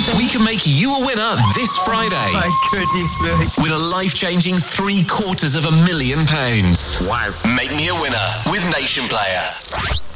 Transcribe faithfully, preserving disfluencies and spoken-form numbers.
We can make you a winner this Friday. My goodness me. With a life-changing three quarters of a million pounds. Wow. Make me a winner with Nation Player.